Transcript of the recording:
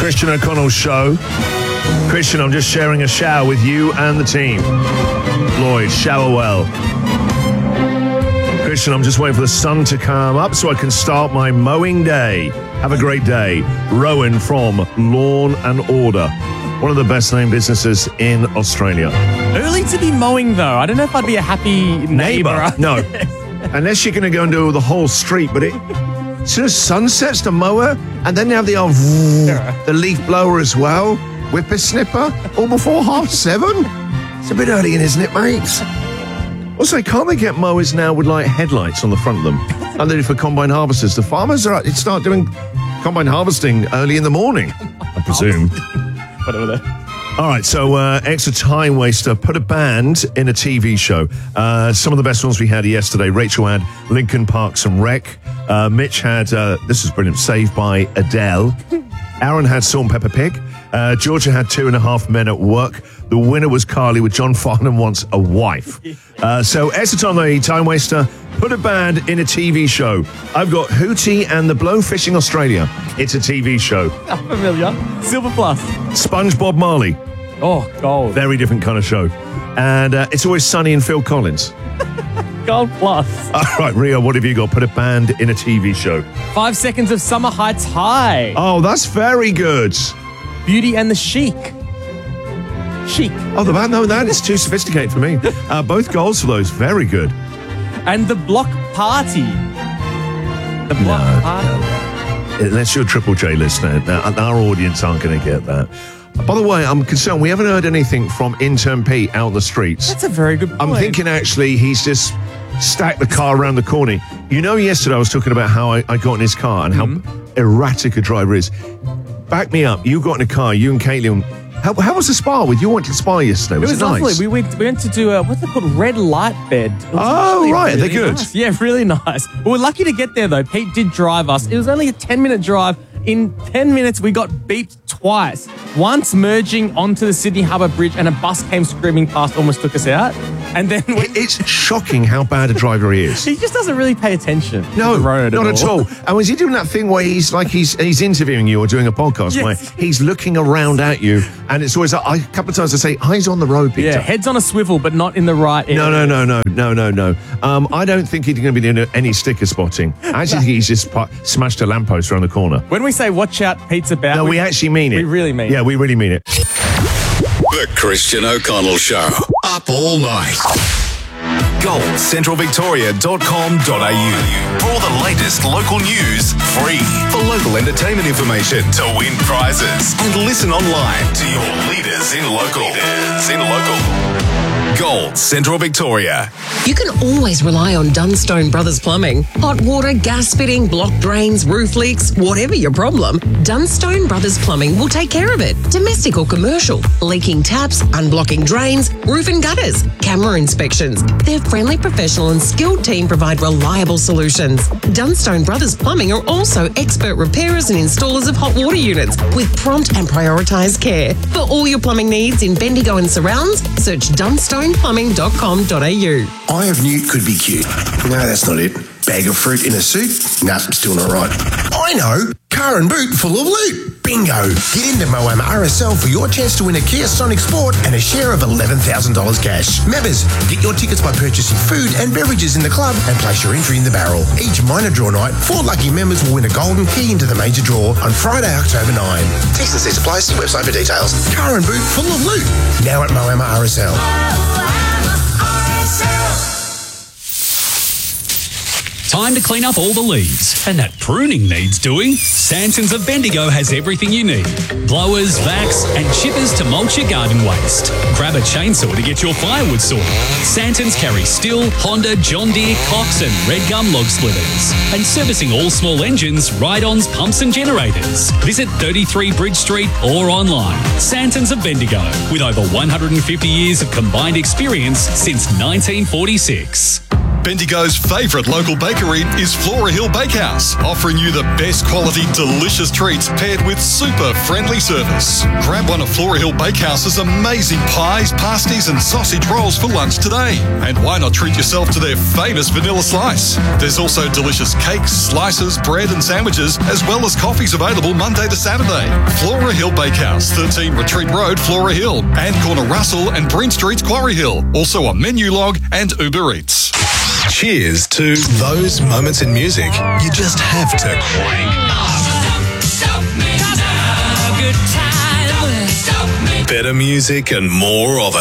Christian O'Connell Show. Christian, I'm just sharing a shower with you and the team. Lloyd, shower well. Christian, I'm just waiting for the sun to come up so I can start my mowing day. Have a great day. Rowan from Lawn and Order. One of the best named businesses in Australia. Early to be mowing, though. I don't know if I'd be a happy neighbour. No. Unless you're going to go and do the whole street. But as soon as sun sets, the mower, and then you have the old the leaf blower as well, whippersnipper, all before 7:30. It's a bit early, isn't it, mates? Also, can't they get mowers now with like headlights on the front of them? Like they do for combine harvesters. The farmers start doing combine harvesting early in the morning, I presume. Whatever that. All right, so extra time waster. Put a band in a TV show. Some of the best ones we had yesterday. Rachel had Linkin Park's and Wreck. Mitch had, this is brilliant, Saved by Adele. Aaron had Salt and Pepper Pig. Georgia had 2.5 Men at Work. The winner was Carly with John Farnham Wants a Wife. So extra time, the time waster. Put a band in a TV show. I've got Hootie and the Blowfishing Australia. It's a TV show. I'm familiar. Silver Plus. SpongeBob Marley. Oh, gold. Very different kind of show. And It's Always Sunny in Phil Collins. Gold Plus. All right, Rio, what have you got? Put a band in a TV show. 5 seconds of Summer Heights High. Oh, that's very good. Beauty and the Chic. Chic. Oh, the band? No, that is too sophisticated for me. Both goals for those. Very good. And the Block Party. The Block Party. Unless you're a Triple J listener, our audience aren't going to get that. By the way, I'm concerned. We haven't heard anything from Intern Pete out the streets. That's a very good point. I'm thinking actually he's just stacked the car around the corner. You know, yesterday I was talking about how I got in his car and how erratic a driver is. Back me up. You got in a car, you and Caitlin. How was the spa with you? Went to the spa yesterday. Was it lovely. Nice? We went to do what's it called? Red light bed. Oh, right. They're good. Nice. Yeah, really nice. We were lucky to get there, though. Pete did drive us. It was only a 10-minute drive. In 10 minutes, we got beeped twice. Once merging onto the Sydney Harbour Bridge and a bus came screaming past, almost took us out. And then it's shocking how bad a driver he is. He just doesn't really pay attention. No, to the road not at all. And was he doing that thing where he's interviewing you or doing a podcast where he's looking around at you, and it's always a couple of times I say eyes on the road, Peter. Yeah, head's on a swivel, but not in the right area. No. I don't think he's going to be doing any sticker spotting. I actually think he's just smashed a lamppost around the corner. When we say watch out, Pete's about. No, we actually mean it. We really mean it. Yeah, we really mean it. The Christian O'Connell Show. Up all night. GoldCentralVictoria.com.au. For all the latest local news, free. For local entertainment information, to win prizes. And listen online to your leaders in local. Gold Central Victoria. You can always rely on Dunstone Brothers Plumbing. Hot water, gas fitting, blocked drains, roof leaks, whatever your problem, Dunstone Brothers Plumbing will take care of it. Domestic or commercial, leaking taps, unblocking drains, roof and gutters, camera inspections. Their friendly, professional and skilled team provide reliable solutions. Dunstone Brothers Plumbing are also expert repairers and installers of hot water units with prompt and prioritised care. For all your plumbing needs in Bendigo and surrounds, search dunstoneplumbing.com.au. Eye of Newt could be cute. No, that's not it. Bag of fruit in a suit? Nah, still not right. I know! Car and boot full of loot. Bingo! Get into Moama RSL for your chance to win a Kia Sonic Sport and a share of $11,000 cash. Members, get your tickets by purchasing food and beverages in the club and place your entry in the barrel. Each minor draw night, 4 lucky members will win a golden key into the major draw on Friday, October 9. T's and C's apply. See website for details. Car and boot full of loot. Now at Moama RSL. Time to clean up all the leaves. And that pruning needs doing. Santons of Bendigo has everything you need. Blowers, vacs, and chippers to mulch your garden waste. Grab a chainsaw to get your firewood sorted. Santons carry Stihl, Honda, John Deere, Cox and Red Gum log splitters. And servicing all small engines, ride-ons, pumps and generators. Visit 33 Bridge Street or online. Santons of Bendigo, with over 150 years of combined experience since 1946. Bendigo's favourite local bakery is Flora Hill Bakehouse, offering you the best quality, delicious treats paired with super friendly service. Grab one of Flora Hill Bakehouse's amazing pies, pasties and sausage rolls for lunch today. And why not treat yourself to their famous vanilla slice? There's also delicious cakes, slices, bread and sandwiches, as well as coffees available Monday to Saturday. Flora Hill Bakehouse, 13 Retreat Road, Flora Hill, and corner Russell and Breen Streets, Quarry Hill. Also on Menulog and Uber Eats. Cheers to those moments in music you just have to crank up. Better music and more of it.